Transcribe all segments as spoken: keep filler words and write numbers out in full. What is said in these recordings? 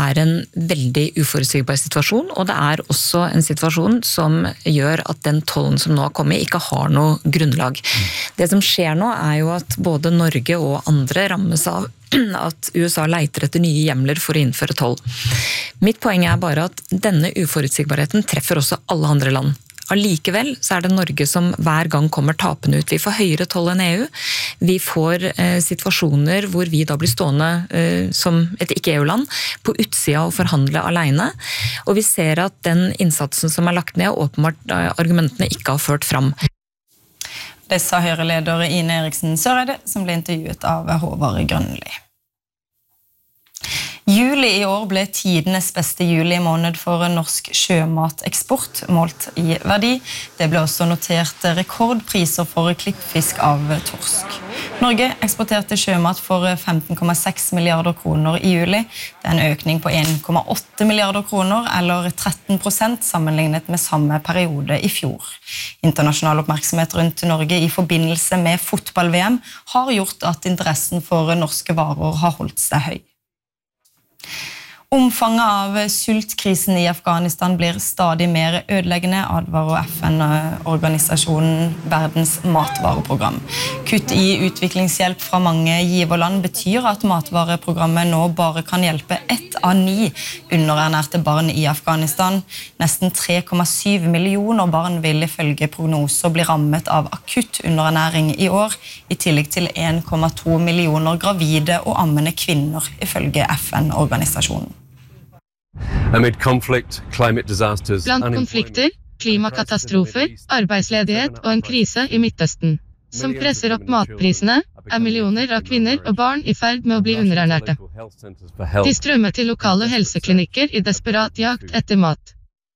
er en veldig uforutsigbar situasjon, og det er også en situasjon som gjør at den tollen som nå har kommet ikke har noe grunnlag. Det som skjer nå er jo at både Norge og andre rammes av at U S A leiter etter nye hjemler for å innføre toll. Mitt poeng er bare at denne uforutsigbarheten treffer også alle andre land. Allikevel så er det Norge som hver gang kommer tapende ut. Vi får høyere toll enn E U. Vi får eh, situasjoner hvor vi da blir stående eh, som et ikke-E U-land på utsida og forhandle alene. Og vi ser at den innsatsen som er lagt ned, åpenbart eh, argumentene ikke har ført fram. Det sa Høyre-leder Ine Eriksen Søreide, som ble intervjuet av Håvard Grønli. Juli i år ble tidenes beste juli måned for norsk sjømateksport, målt i verdi. Det ble også notert rekordpriser for klippfisk av torsk. Norge eksporterte sjømat for femten komma seks milliarder kroner i juli. Det er en økning på en komma åtte milliarder kroner, eller tretten prosent sammenlignet med samme periode i fjor. Internasjonal oppmerksomhet rundt Norge i forbindelse med fotball-V M har gjort at interessen for norske varer har holdt seg høy. Omfanget av sultkrisen i Afghanistan blir stadig mer ødeleggende, advarer F N-organisasjonen Verdens matvareprogram. Kutt i utviklingshjelp fra mange giverland betyr at matvareprogrammet nå bare kan hjelpe ett av ni underernærte barn i Afghanistan. Nesten tre komma syv millioner barn vil ifølge prognoser bli rammet av akutt underernæring i år, i tillegg til en komma to millioner gravide og ammende kvinner, ifølge F N-organisasjonen. Amid conflict, climate disasters, Blant konflikter, klimakatastrofer, arbeidsledighet og en krise i Midtøsten, som presser opp matprisene, er millioner av kvinner og barn i ferd med å bli underernærte. De strømmer til lokale helseklinikker i desperat jakt etter mat.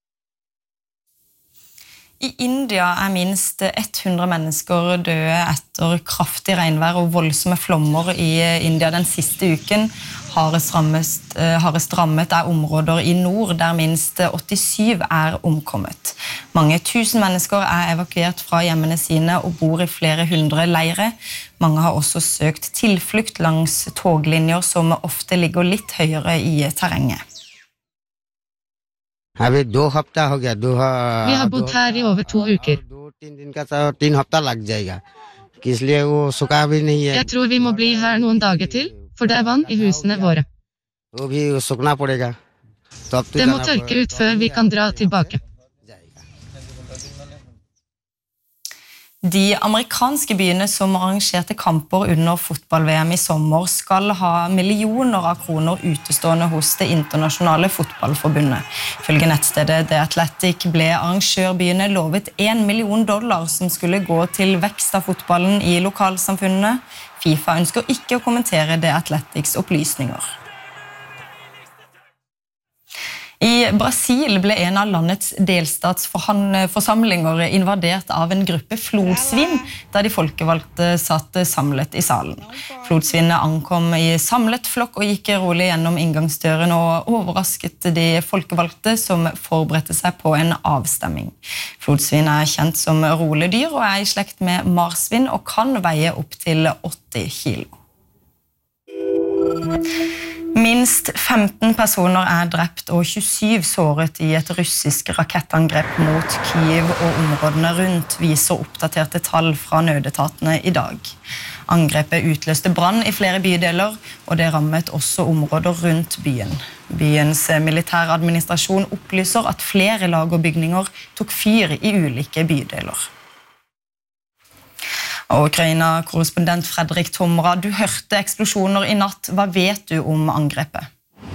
I India er minst hundre mennesker døde etter kraftig regnvær og voldsomme flommer i India den siste uken. Hardest rammet, hardest rammet er områder i nord, der minst åttisyv er omkommet. Mange tusen mennesker er evakuert fra hjemmene sine og bor i flere hundre leire. Mange har også søkt tilflukt langs toglinjer som ofte ligger litt høyere i terrenget. अभी दो हफ्ता हो गया दो Vi har bodd her i over to uker. दो तीन दिन का तो तीन हफ्ता लग जाएगा इसलिए वो सुखा भी नहीं है Jeg tror vi må bli her noen dager til, for det er vann i husene våre. वो भी सूखना पड़ेगा तब तो Det må tørke ut før vi kan dra tilbake. De amerikanske byene som arrangerte kamper under fotball-V M i sommer skal ha millioner av kroner utestående hos det internasjonale fotballforbundet. Følge nettstedet The Athletic ble arrangørbyene lovet en million dollar som skulle gå til vekst av fotballen i lokalsamfunnene. FIFA ønsker ikke å kommentere The Athletics opplysninger. I Brasil ble en av landets delstatsforsamlinger invadert av en gruppe flodsvin, da de folkevalgte satt samlet i salen. Flodsvinene ankom i samlet flokk og gikk rolig gjennom inngangsdøren og overrasket de folkevalgte som forberedte seg på en avstemming. Flodsvin er kjent som rolige dyr og er i slekt med marsvin og kan veie opp til åtti kilo. Minst femten personer er drept og tjuesyv såret i et russisk rakettangrep mot Kyiv og områdene rundt, viser oppdaterte tall fra nødetatene i dag. Angrepet utløste brann i flere bydeler, og det rammet også områder rundt byen. Byens militæradministrasjon opplyser at flere lagerbygninger tok fyr i ulike bydeler. Og Ukraina-korrespondent Fredrik Tomra, du hørte eksplosjoner i natt. Hva vet du om angrepet?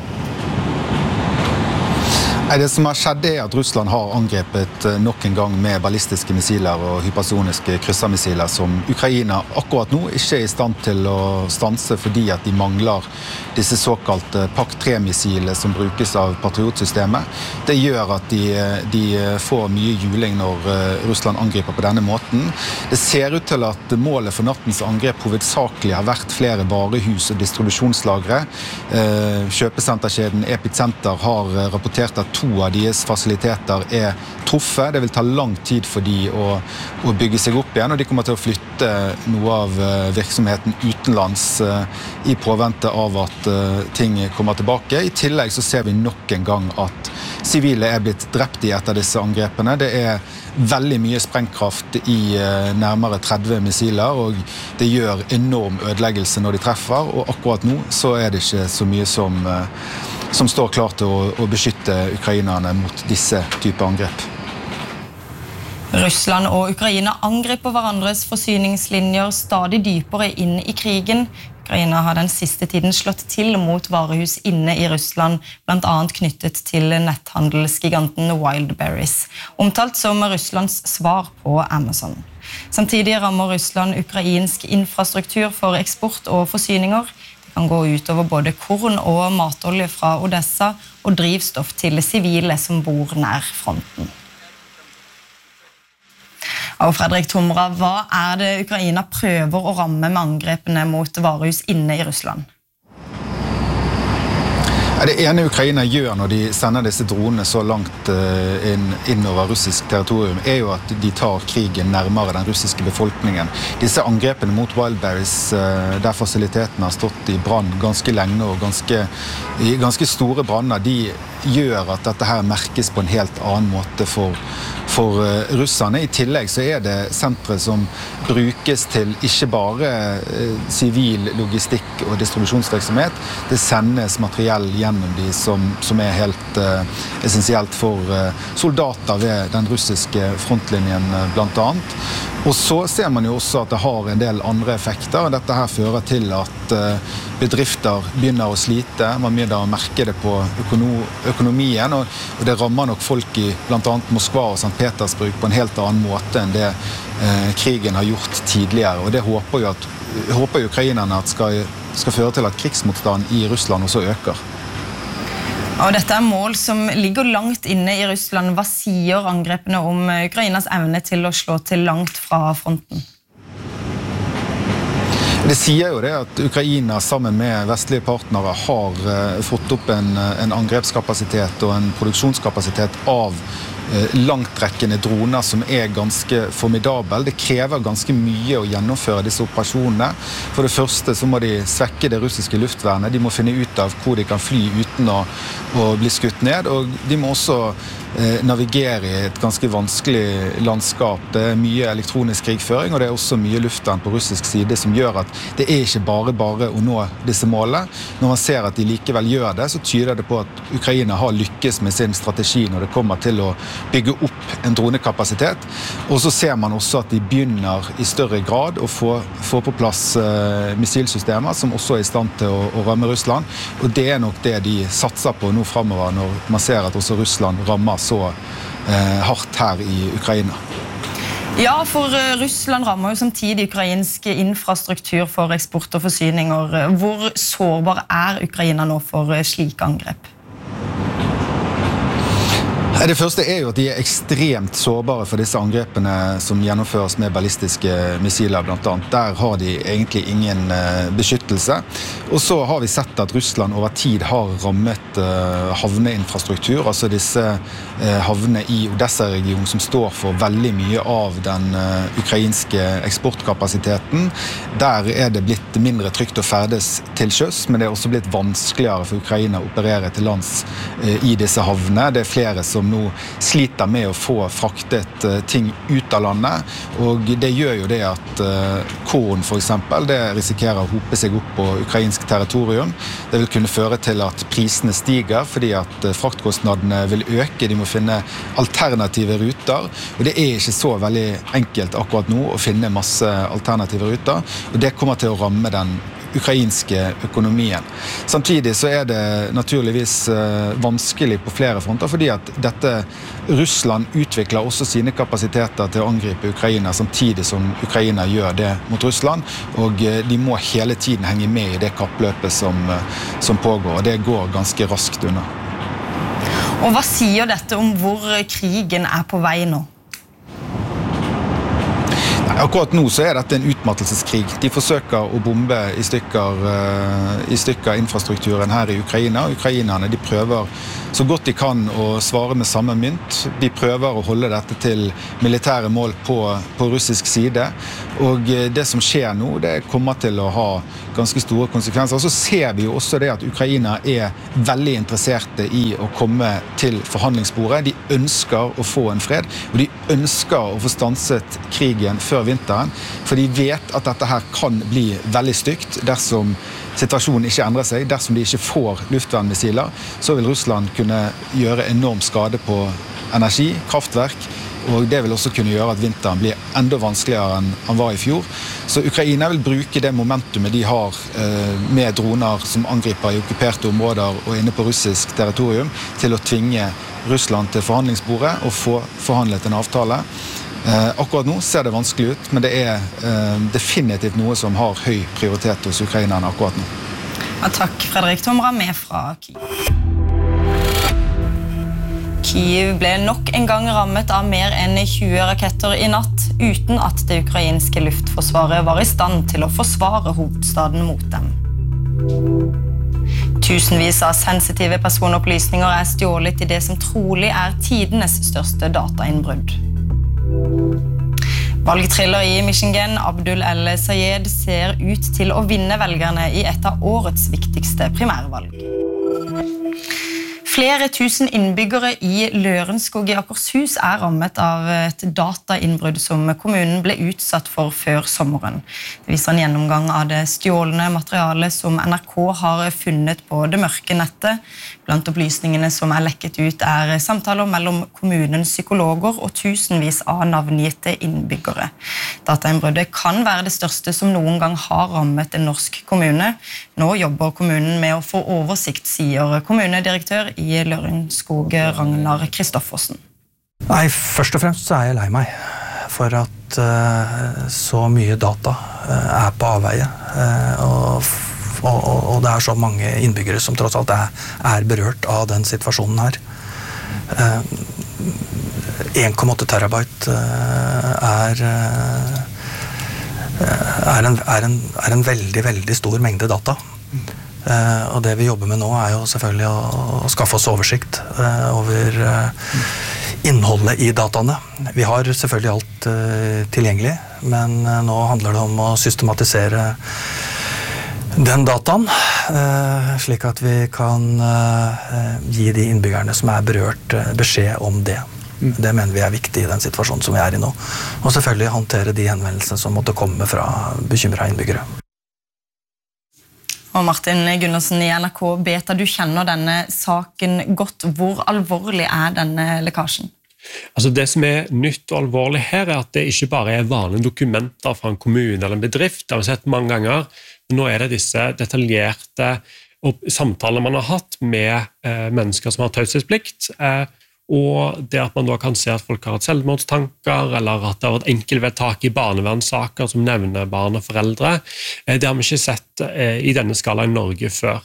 Det som har skjedd er at Russland har angrepet nok en gang med ballistiske missiler og hypersoniske kryssermissiler som Ukraina akkurat nå ikke er i stand til å stanse fordi at de mangler disse såkalte Pak tre-missilene som brukes av Patriot-systemet. Det gjør at de, de får mye juling når Russland angriper på denne måten. Det ser ut til at målet for nattens angrep hovedsakelig har vært flere varehus og distribusjonslagre. Kjøpesenterkjeden Epicenter har rapportert at to av deres fasiliteter er truffet. Det vil ta lang tid for de å, å bygge seg opp igjen, og de kommer til å flytte noe av virksomheten utenlands i påvente av at ting kommer tilbake. I tillegg så ser vi nok en gang at sivile er blitt drept i et av disse angrepene. Det er veldig mye sprengkraft i nærmere tretti missiler, og det gjør enorm ødeleggelse når de treffer, og akkurat nå så er det ikke så mye som, som står klar til å, å beskytte ukrainerne mot disse type angrep. Russland og Ukraina angriper hverandres forsyningslinjer stadig dypere inn i krigen. Ukraina har den siste tiden slått til mot varehus inne i Russland, blant annet knyttet til netthandelsgiganten Wildberries, omtalt som Russlands svar på Amazon. Samtidig rammer Russland ukrainsk infrastruktur for eksport og forsyninger. Det kan gå ut over både korn og matolje fra Odessa og drivstoff til sivile som bor nær fronten. Og Fredrik Tomra, hva er det Ukraina prøver å ramme med angrepene mot varehus inne i Russland? Det ene Ukraina gjør når de sender disse dronene så langt inn, innover russisk territorium, er jo at de tar krigen nærmere den russiske befolkningen. Disse angrepene mot Wildberries, der fasilitetene har stått i brann ganske lenge og ganske, i ganske store branner, de gjør at dette her merkes på en helt annen måte for, for russerne. I tillegg så er det sentre som brukes til ikke bare sivil logistikk og distribusjonsvirksomhet. Det sendes materiell gjennom de som, som er helt uh, essensielt for uh, soldater ved den russiske frontlinjen uh, blant annet. Og så ser man jo også at det har en del andre effekter. Dette her fører til at uh, bedrifter begynner å slite. Man begynner å merke det på økono økonomien, og, og det rammer nok folk i blant annet Moskva og Sankt Petersburg på en helt annen måte enn det uh, krigen har gjort tidligere. Og det håper jo, at, håper jo ukrainerne at skal, skal føre til at krigsmotstand i Russland også øker. Og dette er mål som ligger langt inne i Russland. Hva sier angrepene om Ukrainas evne til å slå til langt fra fronten? Det sier jo det at Ukraina sammen med vestlige partnere har uh, fått opp en, en angrepskapasitet og en produksjonskapasitet av langtrekkende droner som er ganske formidabel. Det krever ganske mye å gjennomføre disse operasjonene. For det første så må de svekke det russiske luftvernet. De må finne ut av hvor de kan fly uten å, å bli skutt ned. Og de må også eh, navigere i et ganske vanskelig landskap. Det er mye elektronisk krigføring, og det er også mye luftvern på russisk side som gjør at det er ikke bare bare å nå disse målene. Når man ser at de likevel gjør det, så tyder det på at Ukraina har lykkes med sin strategi når det kommer til å bygge opp en dronekapasitet. Og så ser man også at de begynner i større grad å få, få på plass uh, missilsystemer som også er i stand til å, å ramme Russland. Og det er nok det de satser på nå fremover når man ser at også Russland rammer så uh, hardt her i Ukraina. Ja, for Russland rammer jo samtidig ukrainsk infrastruktur for eksport og forsyninger. Hvor sårbar er Ukraina nå for slike angrep? Det første er jo at de er ekstremt sårbare for disse angrepene som gjennomføres med ballistiske missiler blant annet. Der har de egentlig ingen beskyttelse. Og så har vi sett at Russland over tid har rammet havneinfrastruktur, altså disse havnene i Odessa-regionen som står for veldig mye av den ukrainske eksportkapasiteten. Der er det blitt mindre trygt å ferdes til sjøs, men det er også blitt vanskeligere for Ukraina å operere til lands i disse havnene. Det er flere som nå sliter med å få fraktet uh, ting ut av landet, og det gjør jo det at uh, korn for eksempel, det risikerer å hope seg opp på ukrainsk territorium. Det vil kunne føre til at prisene stiger, fordi at uh, fraktkostnadene vil øke. De må finne alternative ruter, og det er ikke så veldig enkelt akkurat nå å finne masse alternative ruter, og det kommer til å ramme den ukrainske økonomien. Samtidig så er det naturligvis uh, vanskelig på flere fronter, fordi at dette Russland utvikler også sine kapasiteter til å angripe Ukraina, samtidig som Ukraina gjør det mot Russland, og uh, de må hele tiden henge med i det kappløpet som, uh, som pågår, og det går ganske raskt unna. Og hva sier dette om hvor krigen er på vei nå? Akkurat nå så er dette en utmattelseskrig. De forsøker å bombe i stykker, uh, i stykker infrastrukturen her i Ukraina. Ukrainerne de prøver så godt de kan å svare med samme mynt. De prøver å holde dette til militære mål på, på russisk side, og det som skjer nå, det kommer til å ha ganske store konsekvenser. Så ser vi jo også det at Ukraina er veldig interesserte i å komme til forhandlingsbordet. De ønsker å få en fred, og de ønsker å få stanset krigen før vinteren, for de vet at dette her kan bli veldig stygt dersom situasjonen ikke endrer seg. Dersom de ikke får luftvernmissiler, så vil Russland kunne gjøre enorm skade på energi, kraftverk, og det vil også kunne gjøre at vinteren blir enda vanskeligere enn han var i fjor. Så Ukraina vil bruke det momentumet de har med droner som angriper i okkuperte områder og inne på russisk territorium, til å tvinge Russland til forhandlingsbordet og få forhandlet en avtale. Akkurat nå ser det vanskelig ut, men det er definitivt noe som har høy prioritet hos ukrainerne akkurat nå. Ja, takk, Fredrik Tomra, med fra Kyiv. Kyiv ble nok en gang rammet av mer enn tjue raketter i natt, uten at det ukrainske luftforsvaret var i stand til å forsvare hovedstaden mot dem. Tusenvis av sensitive personopplysninger er stjålet i det som trolig er tidenes største datainnbrudd. Valgtriller i Michigan, Abdul El-Sayed, ser ut til å vinne velgerne i et av årets viktigste primærvalg. Flere tusen innbyggere i Lørenskog i Akershus er rammet av et datainnbrudd som kommunen ble utsatt for før sommeren. Det viser en gjennomgang av det stjålne materialet som N R K har funnet på det mørke nettet. Blant opplysningene som er lekket ut er samtaler mellom kommunens psykologer og tusenvis av navngitte innbyggere. Datainnbruddet kan være det største som noen gang har rammet en norsk kommune. Nå jobber kommunen med å få oversikt, sier kommunedirektør i i Lørenskog, Ragnar Kristoffersen. Nei, først og fremst så er jeg lei meg for at uh, så mye data uh, er på avveie, uh, og, og, og det er så mange innbyggere som tross alt er, er berørt av den situasjonen her. Uh, en komma åtte terabyte uh, er, uh, er, en, er, en, er en veldig, veldig stor mengde data. Uh, og det vi jobber med nå er jo selvfølgelig å, å skaffe oss oversikt uh, over uh, innholdet i dataene. Vi har selvfølgelig alt uh, tilgjengelig, men uh, nå handler det om å systematisere den dataen, uh, slik at vi kan uh, gi de innbyggerne som er berørt uh, beskjed om det. Det mener vi er viktig i den situasjonen som vi er i nå. Og selvfølgelig håndtere de henvendelsene som måtte komme fra bekymrede innbyggere. Og Martin Gunnarsen i N R K Beta, du kjenner denne saken godt. Hvor alvorlig er denne lekkasjen? Altså det som er nytt og alvorlig her er at det ikke bare er vanlige dokumenter fra en kommune eller en bedrift, det har vi sett mange ganger, men nå er det disse detaljerte samtaler man har hatt med eh, mennesker som har taushetsplikt, eh, og det at man da kan se at folk har hatt selvmordstanker, eller at det har vært enkeltvedtak i barnevernssaker som nevner barn og foreldre. Det har vi ikke sett i denne skala i Norge før.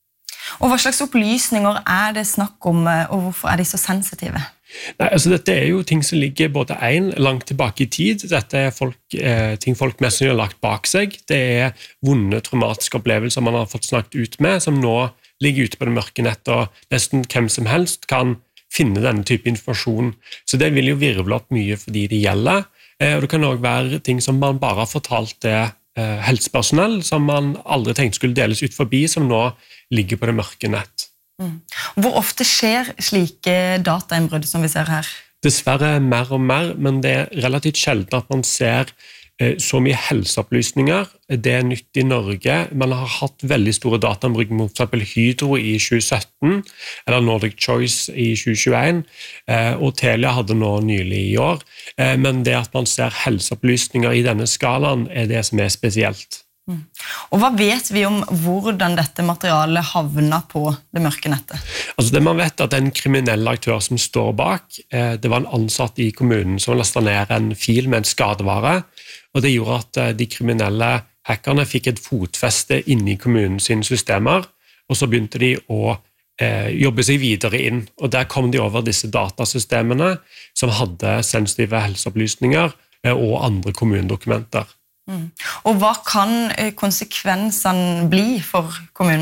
Og hva slags opplysninger er det snakk om, og hvorfor er de så sensitive? Nei, altså dette er jo ting som ligger både en langt tilbake i tid. Dette er folk, eh, ting folk mest har lagt bak seg. Det er vonde, traumatiske opplevelser man har fått snakket ut med, som nå ligger ute på det mørke nettet, og nesten hvem som helst kan finne denne type informasjon. Så det vil jo virvle opp mye for de det gjelder. Eh, og det kan også være ting som man bare har fortalt det eh, helsepersonell, som man aldri tenkte skulle deles ut forbi, som nå ligger på det mørke nett. Mm. Hvor ofte skjer slike datainnbrudd som vi ser her? Dessverre mer og mer, men det er relativt sjelden at man ser så mye helseopplysninger. Det er nytt i Norge. Man har hatt veldig store datainnbrudd mot for eksempel Hydro i tjue sytten, eller Nordic Choice i tjue tjueen, og Telia hadde nå nylig i år. Men det at man ser helseopplysninger i denne skalaen er det som er spesielt. Mm. Og hva vet vi om hvordan dette materialet havner på det mørke nettet? Altså det man vet er at det er en kriminell aktør som står bak. Det var en ansatt i kommunen som lastet ned en fil med en skadevare, og det gjorde at de kriminelle hackerne fikk et fotfeste inne i kommunens systemer, og så begynte de å eh, jobbe seg videre inn, og der kom de over disse datasystemene som hadde sensitive helseopplysninger eh, og andre kommunedokumenter. Mm. Og hva kan konsekvensene bli for kommunen?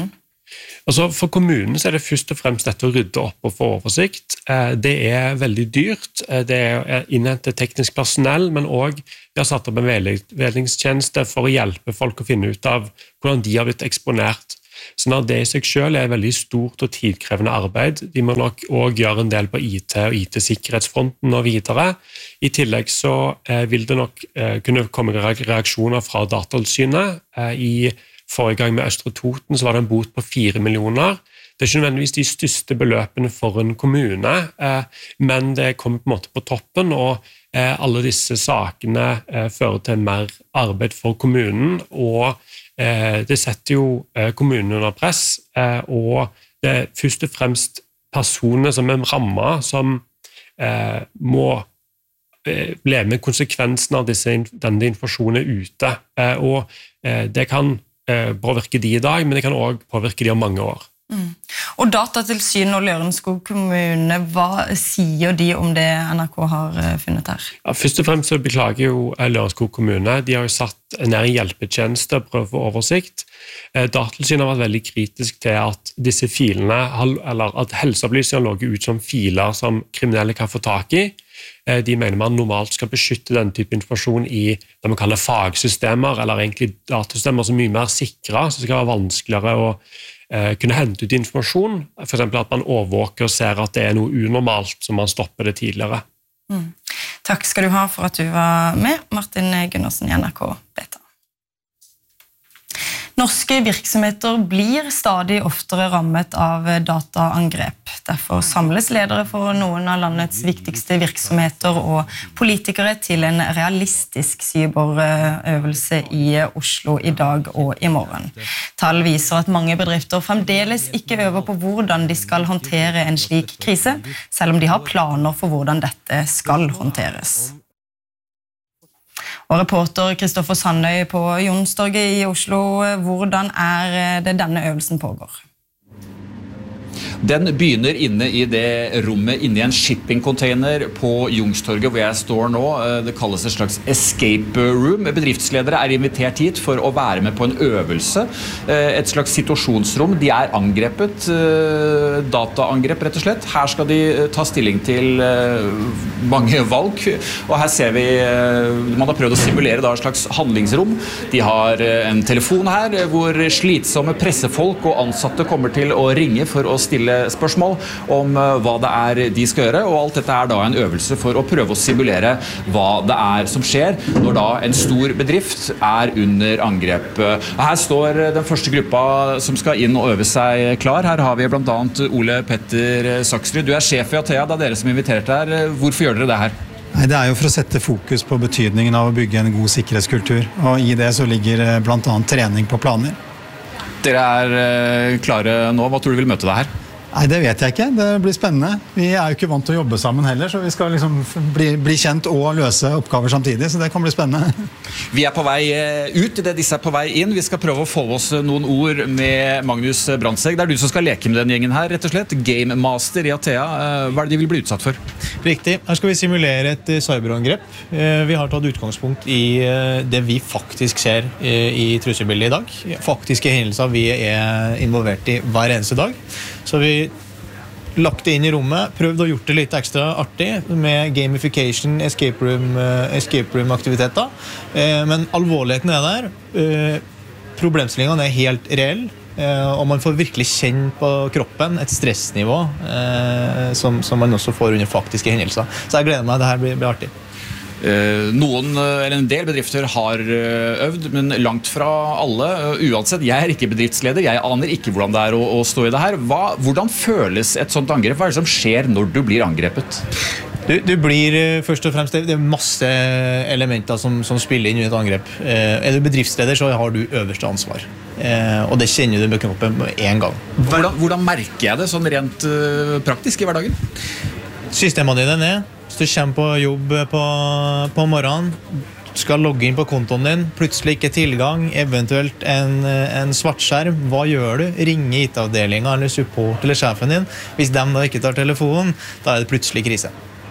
Altså For kommunen så er det først og fremst dette å rydde opp og få oversikt. Det er veldig dyrt. Det er innhente teknisk personell, men også vi har satt opp en veiledningstjeneste for å hjelpe folk å finne ut av hvordan de har blitt eksponert. Så når det i seg selv er veldig stort og tidkrevende arbeid, de må nok også gjøre en del på I T og I T-sikkerhetsfronten og videre. I tillegg så vil det nok kunne komme reaksjoner fra Datatilsynet. I forrige gang med Østre Toten så var det en bot på fire millioner. Det er ikke nødvendigvis de største beløpene for en kommune, men det kommer på en måte på toppen, og alle disse sakene fører til mer arbeid for kommunen, og det setter jo kommunen under press, og det er først og fremst personer som er rammet, som må leve med konsekvensen av disse, denne informasjonen ute, og det kan påvirke de i dag, men det kan også påvirke de om mange år. Mm. Og Datatilsynet og Lørenskog kommune, hva sier de om det N R K har funnet her? Ja, først og fremst så beklager jo Lørenskog kommune. De har jo satt ned en hjelpetjeneste og prøvd å få oversikt. Datatilsynet har vært veldig kritisk til at disse filene, eller at helseopplysninger lå ut som filer som kriminelle kan få tak i. De mener man normalt skal beskytte denne type informasjon i det man kaller fagsystemer, eller egentlig datasystemer som er mye mer sikre, så det skal være vanskeligere å eh, kunne hente ut informasjon. For eksempel at man overvåker og ser at det er noe unormalt, så man stopper det tidligere. Mm. Takk skal du ha for at du var med, Martin Gundersen i N R K Beta. Norske virksomheter blir stadig oftere rammet av dataangrep. Derfor samles ledere for noen av landets viktigste virksomheter og politikere til en realistisk cyberøvelse i Oslo i dag og i morgen. Tall viser at mange bedrifter fremdeles ikke øver på hvordan de skal håndtere en slik krise, selv om de har planer for hvordan dette skal håndteres. Og reporter Kristoffer Sandøy på Youngstorget i Oslo, hvordan er det denne øvelsen pågår? Den begynner inne i det rommet, inne i en shipping-container på Youngstorget, hvor jeg står nå. Det kalles et slags escape room. Bedriftsledere er invitert hit for å være med på en øvelse. Et slags situasjonsrom. De er angrepet, dataangrep rett og slett. Her skal de ta stilling til mange valg, og her ser vi, man har prøvd å simulere da et slags handlingsrom. De har en telefon her, hvor slitsomme pressefolk og ansatte kommer til å ringe for å stille spørsmål om hva det er de skal gjøre, og alt dette er da en øvelse for å prøve å simulere hva det er som skjer når da en stor bedrift er under angrep. Her står den første gruppa som skal inn og øve seg klar. Her har vi blant annet Ole Petter Saksrud. Du er sjef i Athea, det er dere som inviterte her. Hvorfor gjør dere det her? Nei, det er jo for å sette fokus på betydningen av å bygge en god sikkerhetskultur, og i det så ligger blant annet trening på planer. Dere er klare nå. Hva tror du vil møte deg her? Nei, det vet jeg ikke. Det blir spennende. Vi er jo ikke vant til å jobbe sammen heller, så vi skal liksom bli, bli kjent og løse oppgaver samtidig, så det kan bli spennende. Vi er på vei ut, det disse er på vei inn. Vi skal prøve å få oss noen ord med Magnus Brandsegg. Det er du som skal leke med den gjengen her, rett og slett. Game Master i Athea. Hva er det de vil bli utsatt for? Riktig. Her skal vi simulere et cyberangrep. Vi har tatt utgangspunkt i det vi faktisk ser i trusselbildet i dag. Faktiske hendelser vi er involvert i hver eneste dag. Så vi lagt det inn i rommet, prøvd å gjort det litt ekstra artig med gamification, escape room, escape room aktiviteter. Men alvorligheten er der. Problemstillingen er helt reell, og man får virkelig kjenne på kroppen et stressnivå som, som man også får under faktiske hendelser. Så jeg gleder meg, det her blir, blir artig. Noen, eller en del bedrifter har øvd, men langt fra alle. Uansett, jeg er ikke bedriftsleder, jeg aner ikke hvordan det er å, å stå i det her. Hva, hvordan føles et sånt angrep? Hva er det som skjer når du blir angrepet? Du, du blir først og fremst, det er masse elementer som, som spiller inn i et angrep. Er du bedriftsleder, så har du øverste ansvar. Og det kjenner du med kroppen med en gang. Hvordan, hvordan merker jeg det sånn rent praktisk i hverdagen? Systemene dine ned. Hvis du kommer på jobb på, på morgenen, skal logge inn på kontoen din, plutselig ikke tilgang, eventuelt en, en svartskjerm, hva gjør du? Ringer I T-avdelingen eller support eller sjefen din. Hvis de da ikke tar telefonen, da er det plutselig krise.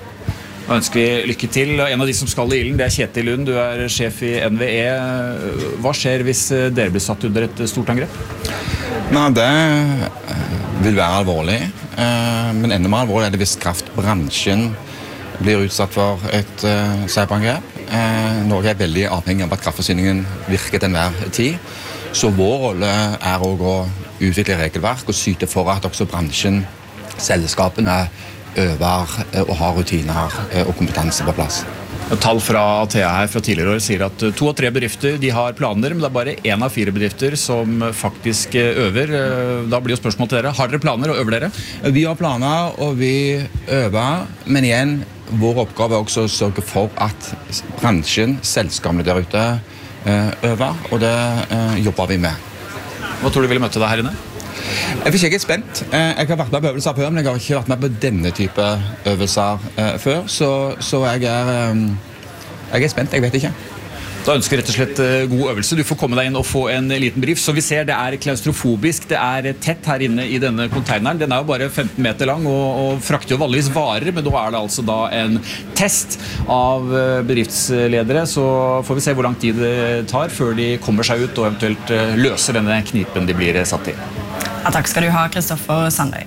Da ønsker vi lykke til. En av de som skal I ilden, det er Kjetil Lund. Du er sjef I N V E. Hva skjer hvis dere blir satt under et stort angrep? Nei, det vil være alvorlig, men enda mer alvorlig er det hvis kraftbransjen blir utsatt for et cyberangrep. Norge er veldig avhengig av at kraftforsyningen virker til enhver tid, så vår rolle er også å utvikle regelverk og syte for at også bransjen, selskapene, øver og har rutiner og kompetanse på plass. Tall fra Atea her fra tidligere år sier at to av tre bedrifter de har planer, men det er bare en av fire bedrifter som faktisk øver. Da blir jo spørsmålet til dere, har dere planer og øver dere? Vi har planer og vi øver, men igjen, vår oppgave er også å sørge for at bransjen, selskapene der ute øver, og det jobber vi med. Hva tror du ville møte deg her inne? Jeg er ikke spent. Jeg har vært med på øvelser før, men jeg har ikke vært med på denne type øvelser før, så, så jeg, er, jeg er spent, jeg vet ikke. Da ønsker jeg rett og slett god øvelse. Du får komme deg inn og få en liten brief. Så vi ser det er klaustrofobisk, det er tett her inne i denne containeren. Den er jo bare femten meter lang og, og frakter jo vanligvis varer, men nå er det altså da en test av bedriftsledere, så får vi se hvor lang tid det tar før de kommer seg ut og eventuelt løser denne knipen de blir satt i. Ja, takk skal du ha, Kristoffer Sandøy.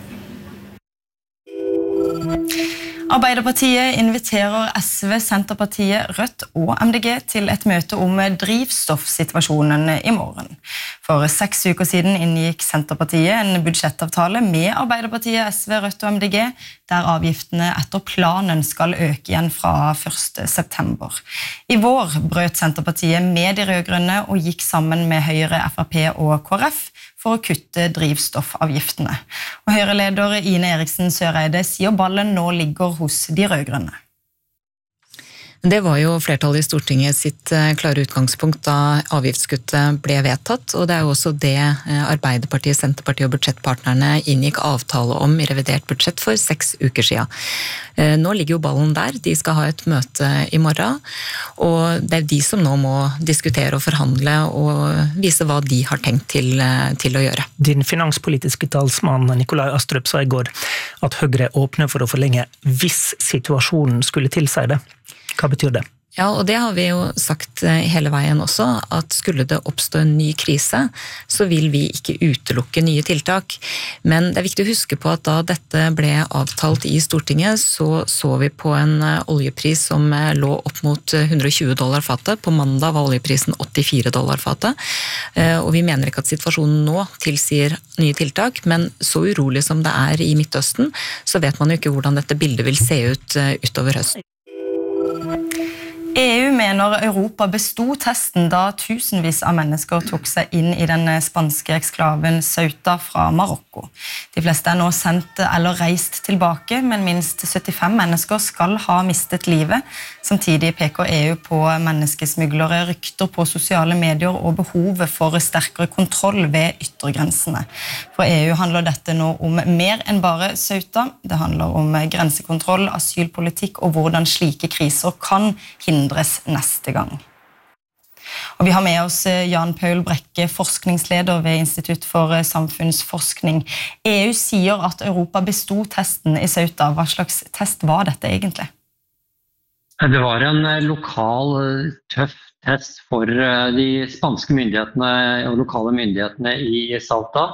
Arbeiderpartiet inviterer S V, Senterpartiet, Rødt og M D G til et møte om drivstoffsituasjonen i morgen. For seks uker siden inngikk Senterpartiet en budsjettavtale med Arbeiderpartiet, S V, Rødt og M D G, der avgiftene etter planen skal øke igjen fra første september. I vår brøt Senterpartiet med de rødgrønne og gikk sammen med Høyre, F R P og K R F for å kutte drivstoffavgiftene. Og Høyre-leder Ine Eriksen Søreide sier ballen nå ligger hos de rødgrønne. Det var jo flertallet i Stortinget sitt klare utgangspunkt da avgiftskuttet ble vedtatt, og det er jo også det Arbeiderpartiet, Senterpartiet og budsjettpartnerne inngikk avtale om i revidert budsjett for seks uker siden. Nå ligger jo ballen der, de skal ha et møte i morgen, og det er de som nå må diskutere og forhandle og vise hva de har tenkt til, til å gjøre. Din finanspolitiske talsmann Nikolai Astrup sa i går at Høyre åpner for å forlenge hvis situasjonen skulle tilsi det. Hva betyr det? Ja, og det har vi jo sagt hele veien også, at skulle det oppstå en ny krise, så vil vi ikke utelukke nye tiltak. Men det er viktig å huske på at da dette ble avtalt i Stortinget, så så vi på en oljepris som lå opp mot hundre og tjue dollar fatet. På mandag var oljeprisen åttifire dollar fatet. Og vi mener ikke at situasjonen nå tilsier nye tiltak, men så urolig som det er i Midtøsten, så vet man jo ikke hvordan dette bildet vil se ut utover høsten. E U mener Europa besto testen da tusenvis av mennesker tok seg inn i den spanske eksklaven Ceuta fra Marokko. De fleste er nå sendt eller reist tilbake, men minst syttifem mennesker skal ha mistet livet. Samtidig peker E U på menneskesmuglere, rykter på sosiale medier og behovet for sterkere kontroll ved yttergrensene. For E U handler dette nå om mer enn bare Ceuta. Det handler om grensekontroll, asylpolitikk og hvordan slike kriser kan hindres neste gang. Og vi har med oss Jan Paul Brekke, forskningsleder ved Institutt for samfunnsforskning. E U sier at Europa besto testen i Ceuta. Hva slags test var dette egentlig? Det var en lokal, tøff test for de spanske myndighetene og lokale myndighetene i Ceuta.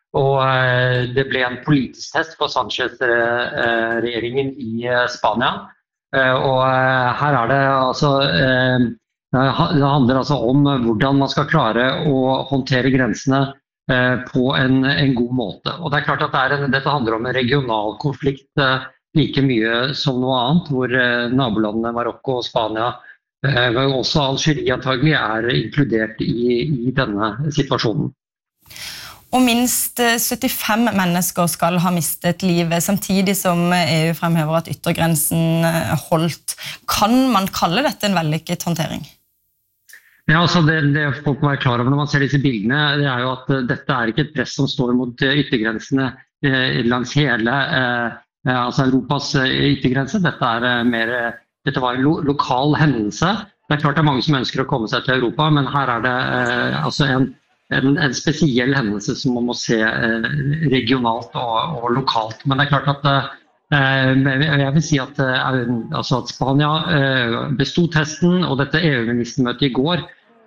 Og det ble en politisk test for Sanchez-regjeringen i Spania. Og her er det altså, det handler altså om hvordan man skal klare å håndtere grensene på en, en god måte. Og det er klart at det er en, dette handler om en regional konflikt like mye som noe annet, hvor nabolandene Marokko og Spania, men også Algerie antagelig er inkludert i, i denne situasjonen. Og minst syttifem mennesker skal ha mistet livet, samtidig som E U fremhever at yttergrensen holdt. Kan man kalle dette en vellykket håndtering? Ja, altså det, det folk må være klar over når man ser disse bildene, det er jo at dette er ikke et press som står mot yttergrensene eh, langs hele eh, altså Europas yttergrense. Dette, er mer, dette var en lo, lokal hendelse. Det er klart det er mange som ønsker å komme seg til Europa, men her er det eh, altså en En, en spesiell hendelse som man må se eh, regionalt og, og lokalt. Men det er klart at eh, jeg vil si at, eh, altså at Spania eh, bestod testen, og dette E U-ministermøtet i går,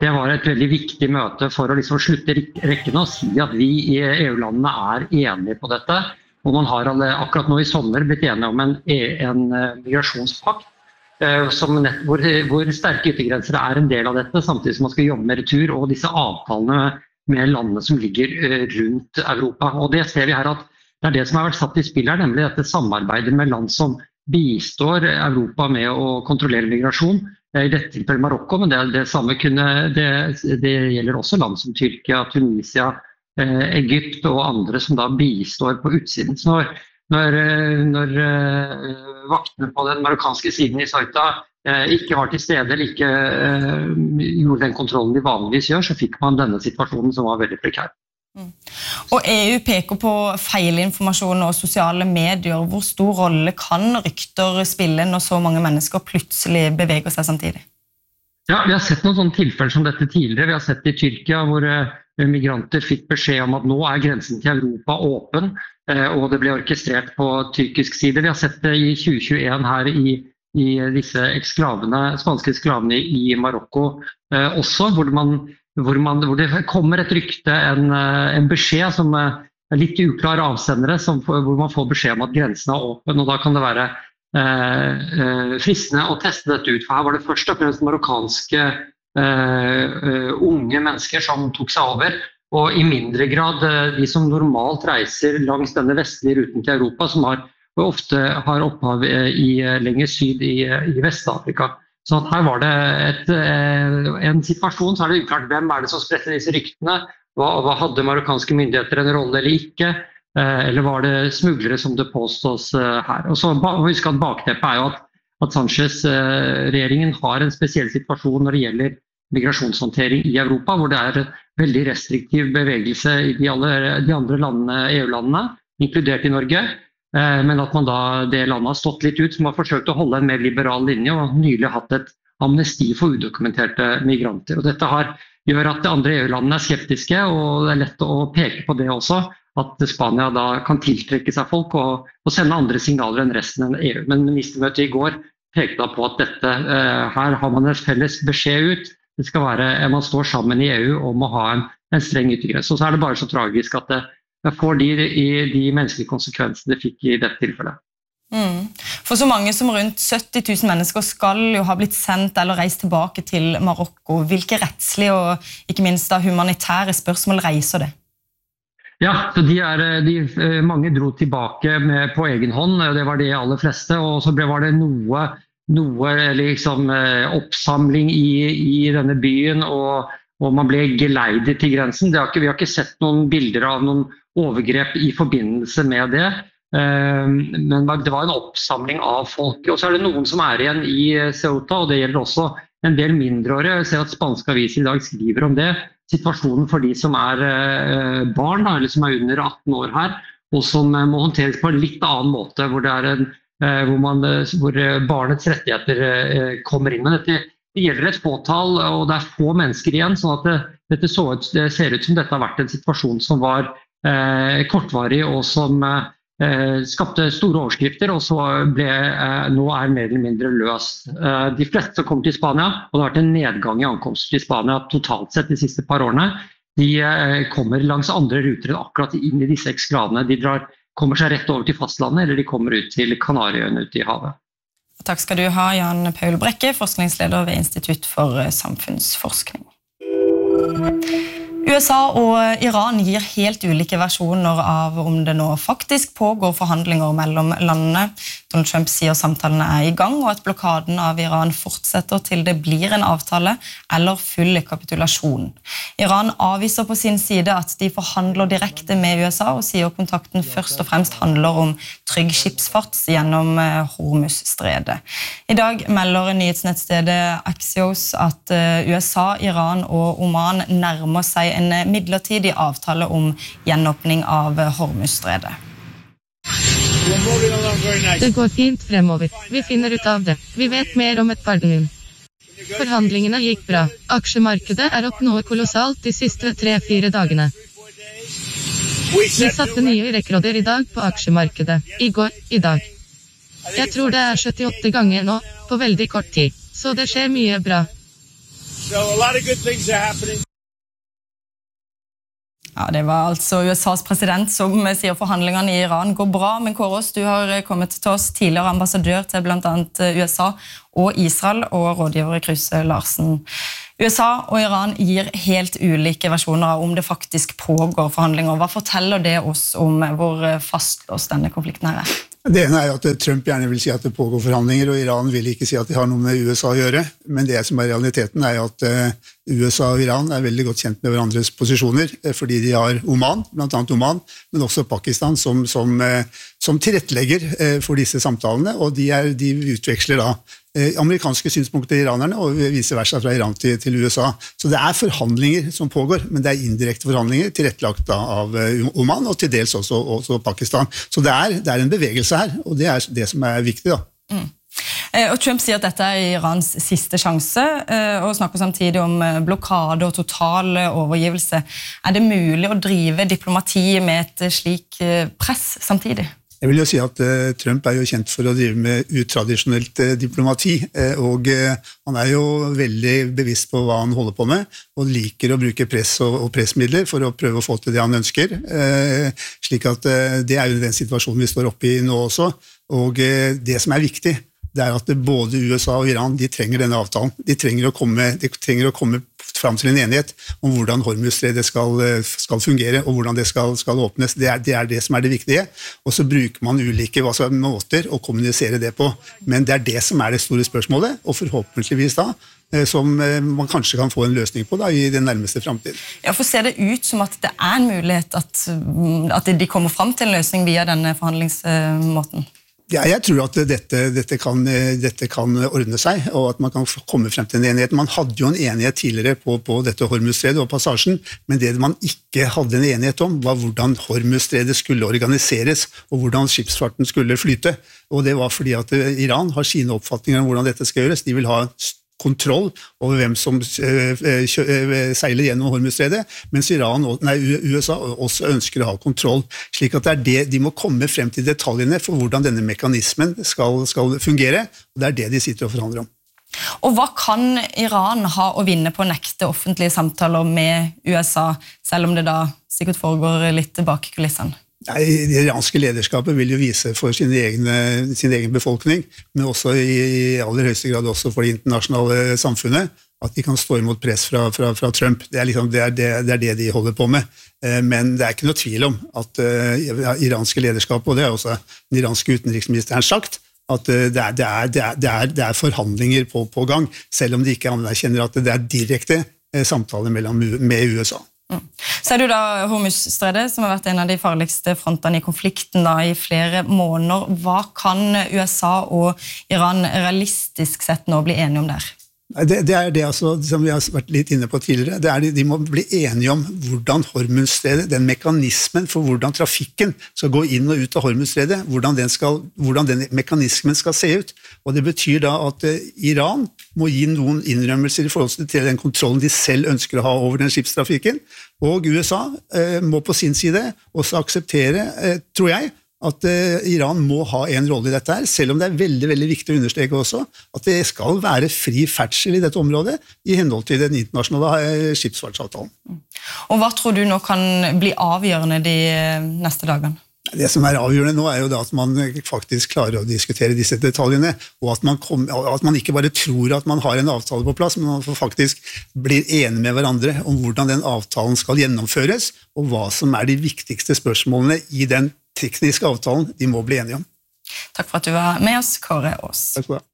det var et veldig viktig møte for å liksom slutte rekkene og si at vi i E U-landene er enige på dette. Og man har akkurat nå i sommer blitt enige om en, en migrasjonspakt som nett, hvor, hvor sterke yttergrenser er en del av dette, samtidig som man skal jobbe med retur og disse avtalene med landene som ligger rundt Europa. Og det ser vi her at det er det som har vært satt i spill her, nemlig dette samarbeidet med land som bistår Europa med å kontrollere migrasjon. I dette tilfellet Marokko, men det, det samme kunne, det, det gjelder også land som Tyrkia, Tunisia, eh, Egypt og andre som da bistår på utsiden. Så når, når, når eh, vaktene på den marokkanske siden i Ceuta eh, ikke var til stede, eller ikke eh, gjorde den kontrollen de vanligvis gjør, så fikk man denne situasjonen som var veldig prekær. Mm. Og E U peker på feilinformasjon og sosiale medier. Hvor stor rolle kan rykter spille når så mange mennesker plutselig beveger seg samtidig? Ja, vi har sett noen sånne tilfeller som dette tidligere. Vi har sett i Tyrkia hvor eh, migranter fikk beskjed om at nå er grensen til Europa åpen, eh, og det ble orkestrert på tyrkisk side. Vi har sett det i tjue tjueen her i, i disse eksklavene, spanske eksklavene i Marokko eh, også, hvor man Hvor, man, hvor det kommer et rykte, en, en beskjed som er litt uklar avsendere, som, hvor man får beskjed om at grensen er åpen, og da kan det være eh, fristende å teste dette ut. For her var det først og fremst marokkanske eh, unge mennesker som tok seg over, og i mindre grad de som normalt reiser langs denne vestlige ruten til Europa, som har, ofte har opphav i lenger syd i, i Vest-Afrika. Så her var det et, en situasjon, så er det uklart hvem er det som spredte disse ryktene, hva, hva hadde marokkanske myndigheter en rolle eller ikke, eller var det smuglere som det påstås her. Og så husk at bakteppet er jo at, at Sanchez-regjeringen har en spesiell situasjon når det gjelder migrasjonshåndtering i Europa, hvor det er veldig restriktiv bevegelse i de, alle, de andre landene, E U-landene, inkludert i Norge. Men at man da, det landet har stått litt ut, som har forsøkt å holde en mer liberal linje, og nylig hatt et amnesti for udokumenterte migranter. Og dette har, gjør at de andre E U-landene er skeptiske, og det er lett å peke på det også, at Spania da kan tiltrekke seg folk og, og sende andre signaler enn resten av E U. Men ministermøtet i går pekte da på at dette, eh, her har man en felles beskjed ut. Det skal være, man står sammen i E U om å ha en, en streng yttergrense. Og så er det bare så tragisk at det får de, de menneskelige konsekvensene det fikk i dette tilfellet. Mm. For så mange som rundt sytti tusen mennesker skal jo ha blitt sendt eller reist tilbake til Marokko. Hvilke rettslige og ikke minst da humanitære spørsmål reiser det? Ja, så de er, de, mange dro tilbake med, på egen hånd, det var de aller fleste, og så ble, var det noe, noe liksom, oppsamling i, i denne byen, og, og man ble geleidet til grensen. Det har ikke, vi har ikke sett noen bilder av noen overgrep i forbindelse med det, men det var en oppsamling av folk. Og så er det noen som er igjen i Ceuta, og det gjelder også en del mindreårige. Jeg ser at spanske aviser i dag skriver om det. Situasjonen for de som er barn, eller som er under atten år her, og som må håndteres på en litt annen måte, hvor, det er en, hvor, man, hvor barnets rettigheter kommer inn. Men dette det gjelder et fåtall, og det er få mennesker igjen, sånn at det, dette så ut, det ser ut som dette har vært en situasjon som var Eh, kortvarig og som eh, skapte store overskrifter, og så ble, eh, nå er mer eller mindre løst. Eh, de fleste som kommer til Spania, og det har vært en nedgang i ankomst til Spania totalt sett de siste par årene, de eh, kommer langs andre ruter enn akkurat inn i disse eksklavene. De drar, kommer seg rett over til fastlandet, eller de kommer ut til Kanariøyene ute i havet. Takk skal du ha, Jan Paul Brekke, forskningsleder ved Institutt for samfunnsforskning. U S A og Iran gir helt ulike versjoner av om det nå faktisk pågår forhandlinger mellom landene. Donald Trump sier samtalene er i gang, og at blokaden av Iran fortsetter til det blir en avtale eller full kapitulasjon. Iran avviser på sin side at de forhandler direkte med U S A, og sier kontakten først og fremst handler om trygg skipsfart gjennom Hormuzstredet. I dag melder nyhetsnettstedet Axios at U S A, Iran og Oman nærmer seg en midlertidig avtale om gjenåpning av Hormuzstredet. Det går fint fremover. Vi finner ut av det. Vi vet mer om et par døgn. Forhandlingene gikk bra. Aksjemarkedet er opp noe kolossalt de siste tre-fire dagene. Vi satte nye rekorder i dag på aksjemarkedet. I går, i dag. Jeg tror det er syttiåtte ganger nå, på veldig kort tid. Så det skjer mye bra. So a lot of good things are happening. Ja, det var altså U S A's president som sier forhandlingene i Iran går bra, men Kårås, du har kommet til oss tidligere ambassadør til blant annet U S A og Israel og rådgiver Kruse Larsen. U S A og Iran gir helt ulike versjoner av om det faktisk pågår forhandlinger. Hva forteller det oss om hvor fastlåst denne konflikten her er? Det ene er at Trump gjerne vil si at det pågår forhandlinger, og Iran vil ikke si at de har noe med U S A å gjøre. Men det som er realiteten er at U S A og Iran er veldig godt kjent med hverandres posisjoner, fordi de har Oman, blant annet Oman, men også Pakistan som, som, som tilrettelegger for disse samtalene, og de, er, de utveksler da amerikanske synspunkter i iranerne, og vice versa fra Iran til, til U S A. Så det er forhandlinger som pågår, men det er indirekte forhandlinger tilrettelagt da av Oman, og til dels også, også Pakistan. Så det er, det er en bevegelse her, og det er det som er viktig da. Mm. Og Trump sier at dette er Irans siste sjanse, og snakker samtidig om blokade og total overgivelse. Er det mulig å drive diplomati med et slik press samtidig? Jeg vil jo si at uh, Trump er jo kjent for å drive med utradisjonelt uh, diplomati, uh, og uh, han er jo veldig bevisst på hva han holder på med, og liker å bruke press og, og pressmidler for å prøve å få til det han ønsker. Uh, slik at uh, det er jo den situasjonen vi står oppe i nå også, og uh, det som er viktig, det er at både U S A og Iran, de trenger denne avtalen. De trenger å komme, de trenger å komme fram til en enighet om hvordan Hormuzstredet skal, skal fungere, og hvordan det skal, skal åpnes. Det er, det er det som er det viktige. Og så bruker man ulike altså, måter å kommunisere det på. Men det er det som er det store spørsmålet, og forhåpentligvis da, som man kanskje kan få en løsning på da, i den nærmeste fremtiden. Ja, for ser det ut som at det er en mulighet at, at de kommer fram til en løsning via denne forhandlingsmåten? Ja, jeg tror at dette, dette, kan, dette kan ordne seg, og at man kan komme frem til en enighet. Man hadde jo en enighet tidligere på, på dette Hormuzstredet og passasjen, men det man ikke hadde en enighet om var hvordan Hormuzstredet skulle organiseres, og hvordan skipsfarten skulle flyte. Og det var fordi at Iran har sine oppfatninger om hvordan dette skal gjøres. De vil ha kontroll over hvem som seiler gjennom Hormuzstredet, mens Iran, nei, U S A også ønsker å ha kontroll, slik at det er det, de må komme frem til detaljene for hvordan denne mekanismen skal, skal fungere, og det er det de sitter og forhandler om. Og hva kan Iran ha å vinne på å nekte offentlige samtaler med U S A, selv om det da sikkert foregår litt bak kulissene? Nei, det iranske lederskapet vil jo vise for sin egen, sin egen befolkning, men også i, i aller høyeste grad også for det internasjonale samfunnet, at de kan stå imot press fra, fra, fra Trump. Det er, liksom, det, er det, det er det de holder på med. Men det er ikke noe tvil om at uh, iranske lederskap, og det er også den iranske utenriksministeren sagt, at uh, det, er, det, er, det, er, det, er, det er forhandlinger på, på gang, selv om de ikke anerkjenner at det er direkte uh, samtaler mellom, med U S A. Mm. Så er det jo da Hormuzstredet, som har vært en av de farligste frontene i konflikten da, i flere måneder. Hva kan U S A og Iran realistisk sett nå bli enige om der? Det, det er det altså, som vi har vært litt inne på tidligere, det er de, de må bli enige om hvordan Hormuzstredet, den mekanismen for hvordan trafikken skal gå inn og ut av Hormuzstredet, hvordan den, skal, hvordan den mekanismen skal se ut. Og det betyr da at eh, Iran må gi noen innrømmelser i forhold til den kontrollen de selv ønsker å ha over den skipstrafikken, og U S A eh, må på sin side også akseptere, eh, tror jeg, at uh, Iran må ha en rolle i dette her, selv om det er veldig, veldig viktig å understreke også at det skal være fri ferdsel i dette området i henhold til den internasjonale uh, skipsfartsavtalen. Og hva tror du nå kan bli avgjørende de neste dagene? Det som er avgjørende nå er jo da at man faktisk klarer å diskutere disse detaljene, og at man, kom, at man ikke bare tror at man har en avtale på plass, men man faktisk blir enige med hverandre om hvordan den avtalen skal gjennomføres, og hva som er de viktigste spørsmålene i den tekniske avtalen de må bli enige om. Takk for at du var med oss, Kåre Aas. Takk for det.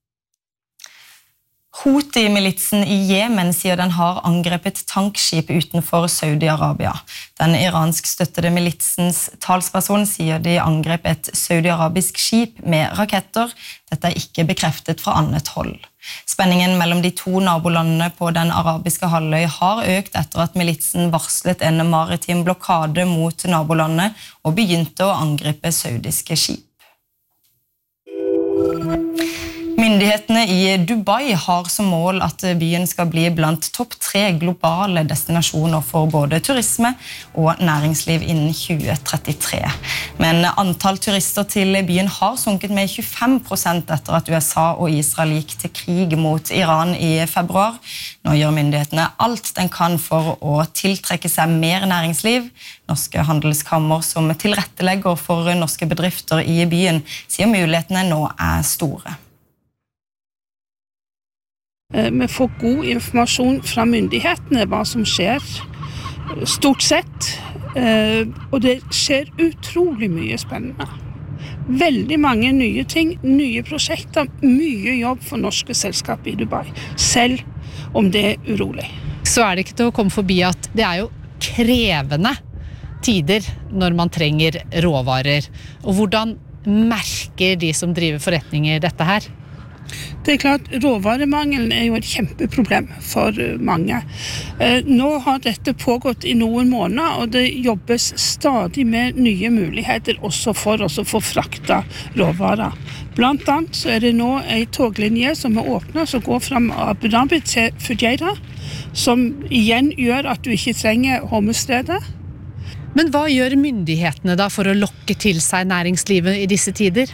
Houthi-militsen i Jemen sier den har angrepet tankskip utenfor Saudi-Arabia. Den iransk støttede militsens talsperson sier de angrep et saudi-arabisk skip med raketter. Dette er ikke bekreftet fra annet hold. Spenningen mellom de to nabolandene på den arabiske halvøy har økt etter at militsen varslet en maritim blokade mot nabolandet og begynte å angripe saudiske skip. Myndighetene i Dubai har som mål at byen skal bli blant topp tre globale destinasjoner for både turisme og næringsliv innen tjue trettitre. Men antall turister til byen har sunket med tjuefem prosent etter at U S A og Israel gikk til krig mot Iran i februar. Nå gjør myndighetene alt den kan for å tiltrekke seg mer næringsliv. Norske handelskammer som tilrettelegger for norske bedrifter i byen sier mulighetene nå er store. Vi får god informasjon fra myndighetene hva som skjer, stort sett, og det skjer utrolig mye spennende. Veldig mange nye ting, nye prosjekter, mye jobb for norske selskap i Dubai, selv om det er urolig. Så er det ikke til å komme forbi at det er jo krevende tider når man trenger råvarer. Og hvordan merker de som driver forretninger dette her? Det er klart, råvaremangelen er jo et kjempeproblem for mange. Nå har dette pågått i noen måneder, og det jobbes stadig med nye muligheter også for oss å få frakta råvarer. Blant annet så er det nå en toglinje som er åpnet, som går fra Abu Dhabi til Fujairah, som igjen gjør at du ikke trenger Hormuzstredet. Men hva gjør myndighetene da for å lokke til seg næringslivet i disse tider?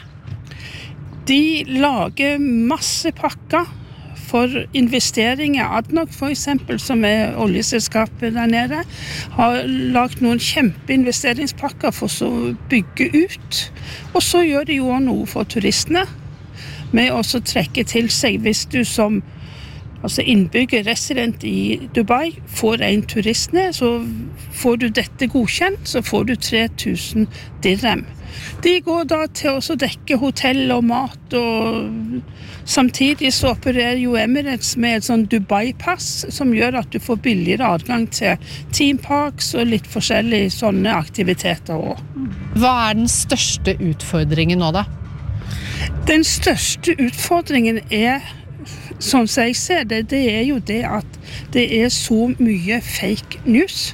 De lager masse pakker for investeringer. Adnok for eksempel, som er oljeselskapet der nede, har lagt noen kjempeinvesteringspakker for å bygge ut. Og så gjør de jo noe for turistene, med å trekke til seg hvis du som altså innbygger, resident i Dubai, får en turistene, så får du dette godkjent, så får du tre tusen dirham. De går da til å dekke hotell og mat, og samtidig så opererer jo Emirates med et sånn Dubai-pass, som gjør at du får billigere adgang til teamparks og litt forskjellige sånne aktiviteter også. Hva er den største utfordringen nå da? Den største utfordringen er, sånn som jeg ser det, det er jo det at det er så mye fake news,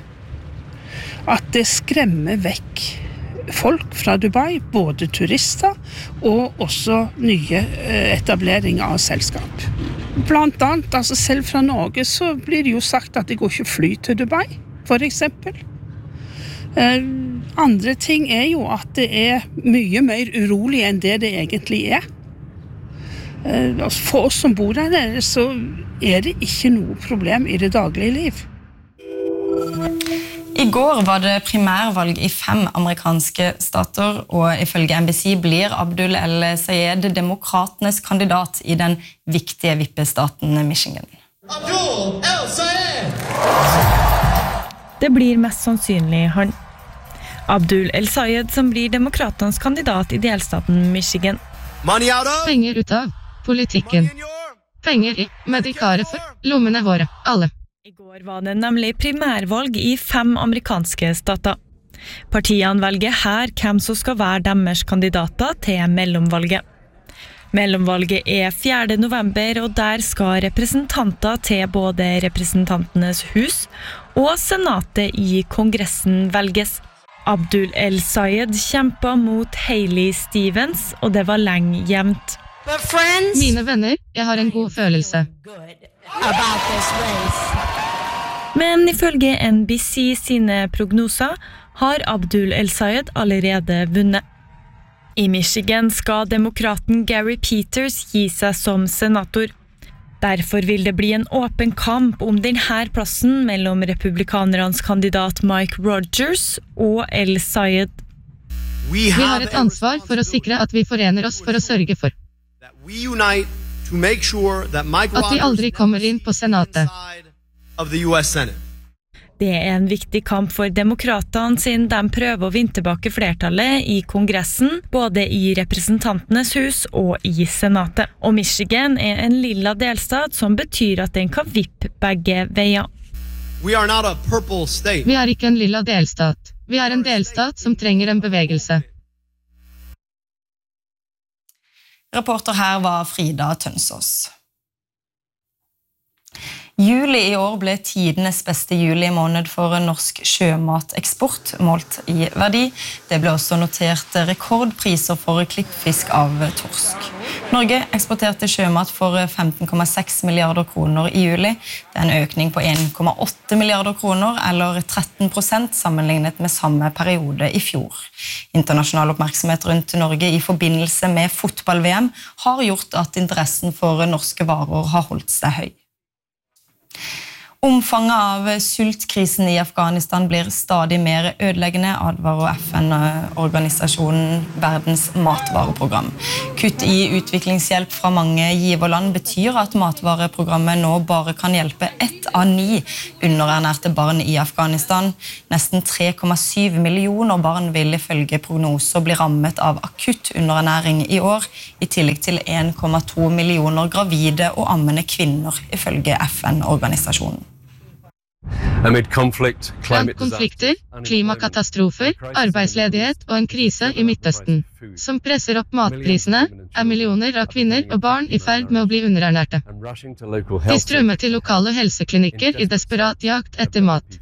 at det skremmer vekk folk fra Dubai, både turister og også nye etableringer av selskap. Blant annet, altså selv fra Norge, så blir det jo sagt at det går ikke fly til Dubai, for eksempel. Eh, andre ting er jo at det er mye mer urolig enn det det egentlig er. Eh, for oss som bor der, så er det ikke noe problem i det daglige liv. I går var det primærvalg i fem amerikanske stater, og ifølge N B C blir Abdul El-Sayed demokratenes kandidat i den viktige vippestaten Michigan. Abdul El-Sayed! Det blir mest sannsynlig han. Abdul El-Sayed som blir demokratenes kandidat i delstaten Michigan. Penger ut av politikken. Penger i medikaret for lommene våre, alle. I går var det nemlig primærvalg i fem amerikanske stater. Partiene velger her hvem som skal være deres kandidater til mellomvalget. Mellomvalget er fjerde november, og der skal representanter til både representantenes hus og senatet i kongressen velges. Abdul El-Sayed kjempet mot Hailey Stevens, og det var lenge jevnt. Mine venner, jeg har en god følelse. Men ifølge N B C sine prognoser har Abdul El-Sayed allerede vunnet. I Michigan skal demokraten Gary Peters gi seg som senator. Derfor vil det bli en åpen kamp om denne plassen mellom republikanernes kandidat Mike Rogers og El-Sayed. Vi har et ansvar for å sikre at vi forener oss for å sørge for at de aldri kommer inn på senatet. Det er en viktig kamp for demokratene siden de prøver å vinne tilbake flertallet i kongressen, både i representantenes hus og i senatet. Og Michigan er en lilla delstat som betyr at den kan vippe begge veier. Vi er ikke en lilla delstat. Vi er en delstat som trenger en bevegelse. Reporter her var Frida Tønsås. Juli i år ble tidenes beste juli måned for norsk sjømateksport, målt i verdi. Det ble også notert rekordpriser for klippfisk av torsk. Norge eksporterte sjømat for femten komma seks milliarder kroner i juli. Det er en økning på en komma åtte milliarder kroner, eller tretten prosent sammenlignet med samme periode i fjor. Internasjonal oppmerksomhet rundt Norge i forbindelse med fotball-V M har gjort at interessen for norske varer har holdt seg høy. Omfanget av sultkrisen i Afghanistan blir stadig mer ødeleggende, advarer F N-organisasjonen Verdens matvareprogram. Kutt i utviklingshjelp fra mange giverland betyr at matvareprogrammet nå bare kan hjelpe ett av ni underernærte barn i Afghanistan. Nesten tre komma syv millioner barn vil ifølge prognoser bli rammet av akutt underernæring i år, i tillegg til en komma to millioner gravide og ammende kvinner, ifølge F N-organisasjonen. Blant konflikter, klimakatastrofer, arbeidsledighet og en krise i Midtøsten, som presser opp matprisene, er millioner av kvinner og barn i ferd med å bli underernærte. De strømmer til lokale helseklinikker i desperat jakt etter mat.